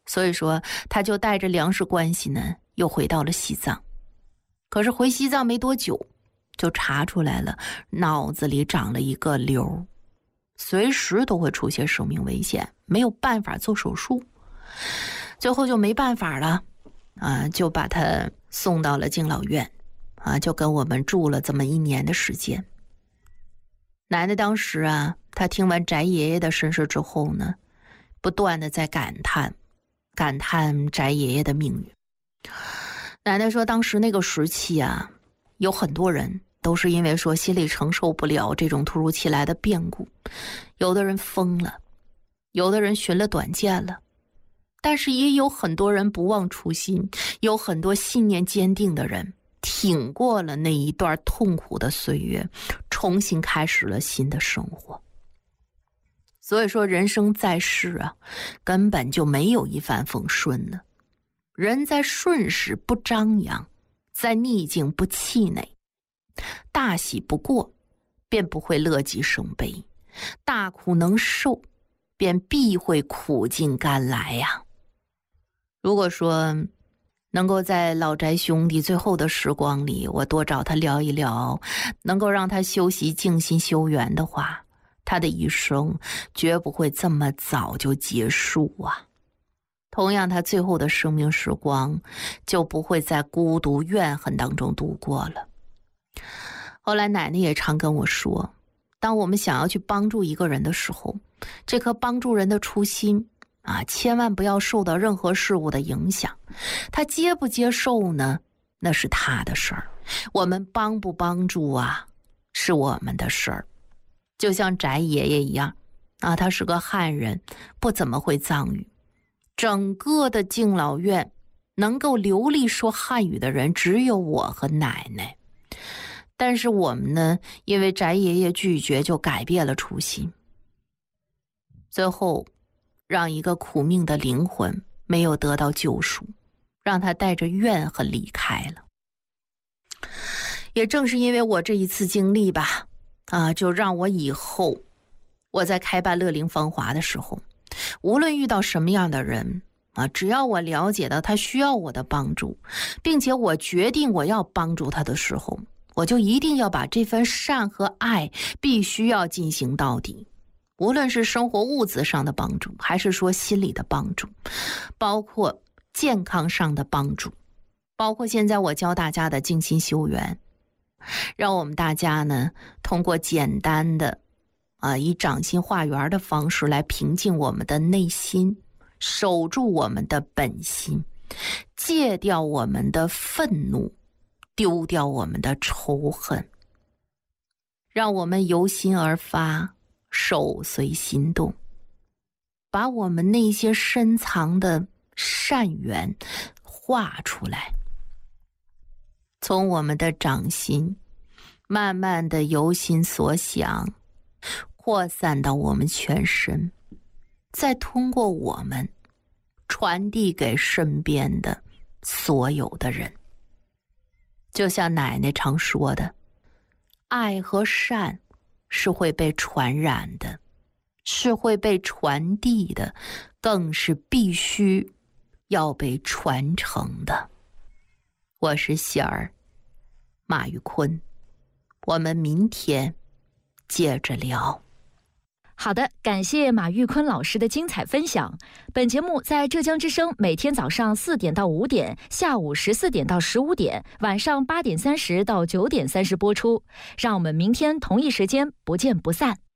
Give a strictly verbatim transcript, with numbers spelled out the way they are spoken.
所以说他就带着粮食关系呢，又回到了西藏。可是回西藏没多久，就查出来了脑子里长了一个瘤，随时都会出现生命危险，没有办法做手术。最后就没办法了啊，就把他送到了敬老院啊，就跟我们住了这么一年的时间。奶奶当时啊，她听完翟爷爷的身世之后呢，不断的在感叹感叹翟爷爷的命运。奶奶说当时那个时期啊，有很多人都是因为说心里承受不了这种突如其来的变故，有的人疯了，有的人寻了短见了，但是也有很多人不忘初心，有很多信念坚定的人挺过了那一段痛苦的岁月，重新开始了新的生活。所以说人生在世啊，根本就没有一帆风顺的。人在顺时不张扬，在逆境不气馁，大喜不过便不会乐极生悲，大苦能受便必会苦尽甘来呀。如果说能够在老翟兄弟最后的时光里，我多找他聊一聊，能够让他休息静心修缘的话，他的一生绝不会这么早就结束啊。同样他最后的生命时光就不会在孤独怨恨当中度过了。后来奶奶也常跟我说，当我们想要去帮助一个人的时候，这颗帮助人的初心啊，千万不要受到任何事物的影响。他接不接受呢，那是他的事儿，我们帮不帮助啊，是我们的事儿。就像翟爷爷一样啊，他是个汉人，不怎么会藏语，整个的敬老院能够流利说汉语的人只有我和奶奶。但是我们呢，因为翟爷爷拒绝，就改变了初心，最后让一个苦命的灵魂没有得到救赎，让他带着怨恨离开了。也正是因为我这一次经历吧，啊，就让我以后我在开办乐龄芳华的时候，无论遇到什么样的人啊，只要我了解到他需要我的帮助，并且我决定我要帮助他的时候，我就一定要把这份善和爱必须要进行到底。无论是生活物质上的帮助，还是说心理的帮助，包括健康上的帮助，包括现在我教大家的静心修缘，让我们大家呢通过简单的啊以掌心化缘的方式来平静我们的内心，守住我们的本心，戒掉我们的愤怒，丢掉我们的仇恨，让我们由心而发，手随心动，把我们那些深藏的善缘画出来，从我们的掌心慢慢的由心所想扩散到我们全身，再通过我们传递给身边的所有的人。就像奶奶常说的，爱和善是会被传染的，是会被传递的，更是必须要被传承的。我是喜儿，马玉坤，我们明天接着聊。 好的，感谢马玉坤老师的精彩分享。本节目在浙江之声每天早上四点到五点，下午十四点到十五点，晚上八点三十到九点三十播出。让我们明天同一时间不见不散。